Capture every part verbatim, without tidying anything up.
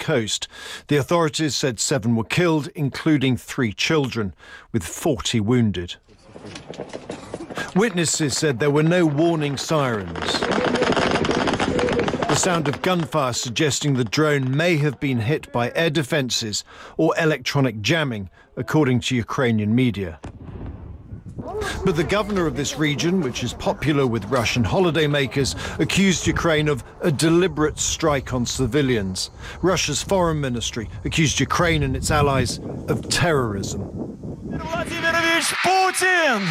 coast. The authorities said seven were killed, including three children, with forty wounded. Witnesses said there were no warning sirens. The sound of gunfire suggesting the drone may have been hit by air defences or electronic jamming, according to Ukrainian media. But the governor of this region, which is popular with Russian holidaymakers, accused Ukraine of a deliberate strike on civilians. Russia's foreign ministry accused Ukraine and its allies of terrorism. Vladimirovich Putin!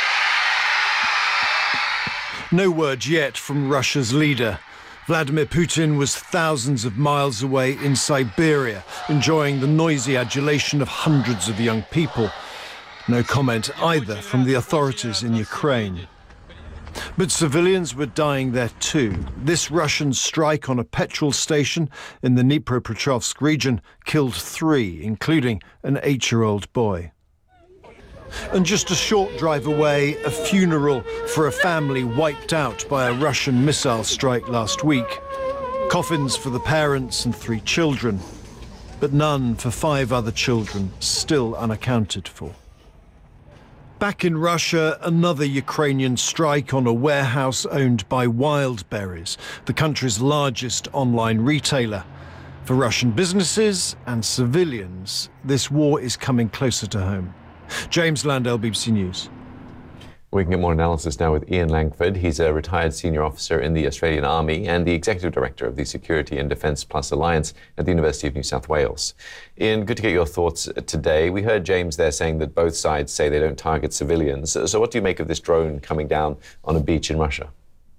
No word yet from Russia's leader. Vladimir Putin was thousands of miles away in Siberia, enjoying the noisy adulation of hundreds of young people. No comment either from the authorities in Ukraine. But civilians were dying there too. This Russian strike on a petrol station in the Dnipropetrovsk region killed three, including an eight-year-old boy. And just a short drive away, a funeral for a family wiped out by a Russian missile strike last week. Coffins for the parents and three children, but none for five other children still unaccounted for. Back in Russia, another Ukrainian strike on a warehouse owned by Wildberries, the country's largest online retailer. For Russian businesses and civilians, this war is coming closer to home. James Landell, B B C News. We can get more analysis now with Ian Langford. He's a retired senior officer in the Australian Army and the executive director of the Security and Defence Plus Alliance at the University of New South Wales. Ian, good to get your thoughts today. We heard James there saying that both sides say they don't target civilians. So what do you make of this drone coming down on a beach in Russia?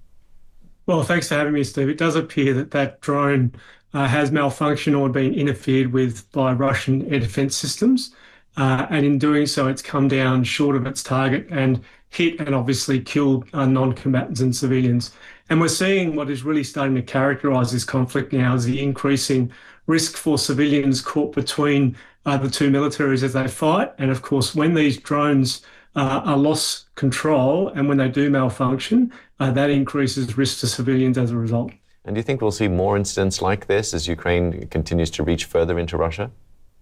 Well, thanks for having me, Steve. It does appear that that drone uh, has malfunctioned or been interfered with by Russian air defence systems. Uh, and in doing so, it's come down short of its target and hit and obviously killed uh, non-combatants and civilians. And we're seeing what is really starting to characterise this conflict now as the increasing risk for civilians caught between uh, the two militaries as they fight. And of course, when these drones uh, are lost control and when they do malfunction, uh, that increases risk to civilians as a result. And do you think we'll see more incidents like this as Ukraine continues to reach further into Russia?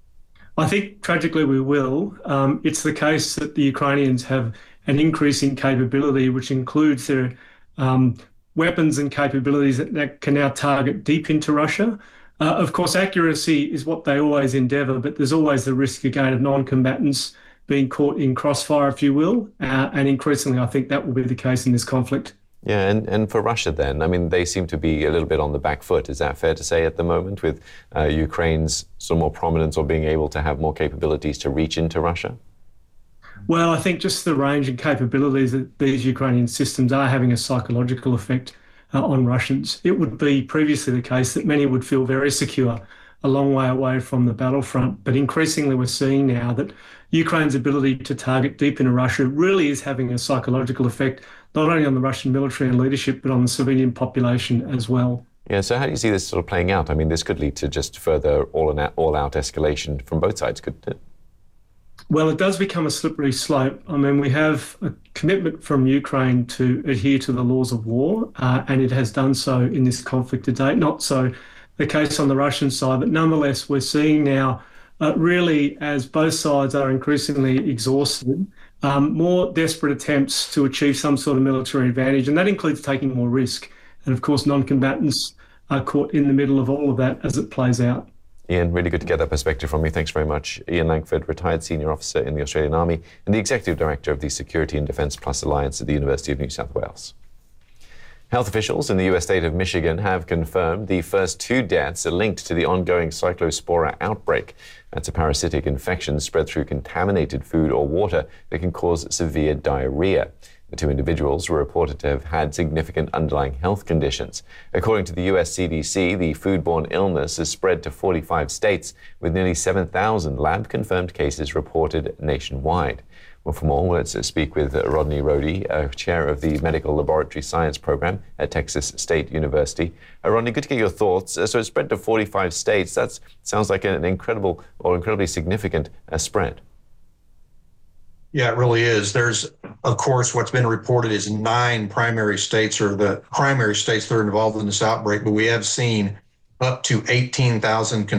I think tragically we will. Um, it's the case that the Ukrainians have an increasing capability, which includes their um, weapons and capabilities that, that can now target deep into Russia. Uh, of course, accuracy is what they always endeavour, but there's always the risk again of non-combatants being caught in crossfire, if you will. Uh, and increasingly, I think that will be the case in this conflict. Yeah, and, and for Russia then, I mean, they seem to be a little bit on the back foot. Is that fair to say at the moment, with uh, Ukraine's some more prominence or being able to have more capabilities to reach into Russia? Well, I think just the range and capabilities that these Ukrainian systems are having a psychological effect uh, on Russians. It would be previously the case that many would feel very secure a long way away from the battlefront. But increasingly we're seeing now that Ukraine's ability to target deep into Russia really is having a psychological effect, not only on the Russian military and leadership, but on the civilian population as well. Yeah, so how do you see this sort of playing out? I mean, this could lead to just further all-out all-out escalation from both sides, couldn't it? Well, it does become a slippery slope. I mean, we have a commitment from Ukraine to adhere to the laws of war, uh, and it has done so in this conflict to date. Not so the case on the Russian side, but nonetheless, we're seeing now uh, really, as both sides are increasingly exhausted, um, more desperate attempts to achieve some sort of military advantage, and that includes taking more risk. And of course, non-combatants are caught in the middle of all of that as it plays out. Ian, really good to get that perspective from you. Thanks very much. Ian Langford, retired senior officer in the Australian Army and the executive director of the Security and Defence Plus Alliance at the University of New South Wales. Health officials in the U S state of Michigan have confirmed the first two deaths are linked to the ongoing Cyclospora outbreak. That's a parasitic infection spread through contaminated food or water that can cause severe diarrhea. The two individuals were reported to have had significant underlying health conditions. According to the U S C D C, the foodborne illness has spread to forty-five states, with nearly seven thousand lab-confirmed cases reported nationwide. Well, for more, let's speak with Rodney Rohde, uh, chair of the Medical Laboratory Science Program at Texas State University. Uh, Rodney, good to get your thoughts. Uh, so it's spread to forty-five states. That sounds like an incredible or incredibly significant uh, spread. Yeah, it really is. There's, of course, what's been reported is nine primary states or the primary states that are involved in this outbreak, but we have seen up to eighteen thousand